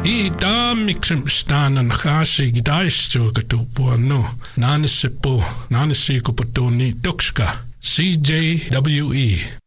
I taammiksem staanan haasi gidaistuakatupuannu naanisipu naanisiikuputuni tukska CJWE